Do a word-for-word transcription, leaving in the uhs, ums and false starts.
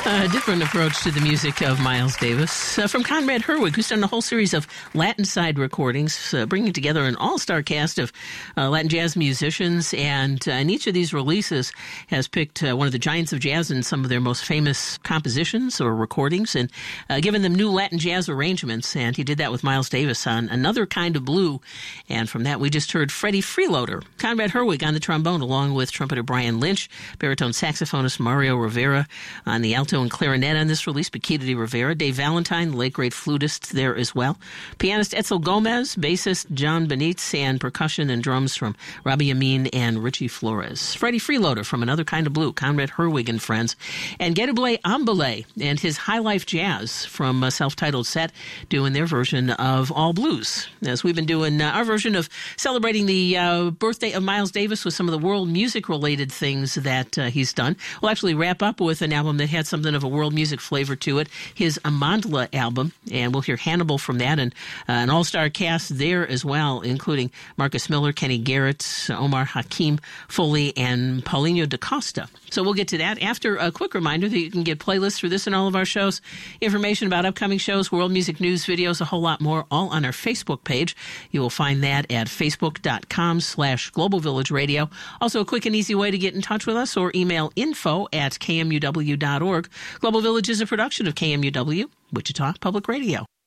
A different approach to the music of Miles Davis uh, from Conrad Herwig, who's done a whole series of Latin side recordings, uh, bringing together an all-star cast of uh, Latin jazz musicians. And uh, in each of these releases has picked uh, one of the giants of jazz in some of their most famous compositions or recordings and uh, given them new Latin jazz arrangements. And he did that with Miles Davis on Another Kind of Blue. And from that, we just heard Freddie Freeloader, Conrad Herwig on the trombone, along with trumpeter Brian Lynch, baritone saxophonist Mario Rivera on the alto and clarinet on this release, Paquita de Rivera, Dave Valentine, the late great flutist there as well, pianist Etzel Gomez, bassist John Benitez, and percussion and drums from Robbie Amin and Richie Flores. Freddie Freeloader from Another Kind of Blue, Conrad Herwig and friends, and Gedouble Ambele and his High Life Jazz from a self-titled set doing their version of All Blues. As we've been doing uh, our version of celebrating the uh, birthday of Miles Davis with some of the world music-related things that uh, he's done. We'll actually wrap up with an album that had something of a world music flavor to it, his Amandla album, and we'll hear Hannibal from that, and uh, an all-star cast there as well, including Marcus Miller, Kenny Garrett, Omar Hakim Foley, and Paulinho da Costa. So we'll get to that after a quick reminder that you can get playlists for this and all of our shows, information about upcoming shows, world music news, videos, a whole lot more, all on our Facebook page. You will find that at facebook.com slash Global Village Radio. Also, a quick and easy way to get in touch with us or email info at kmuw dot org. Global Village is a production of K M U W, Wichita Public Radio.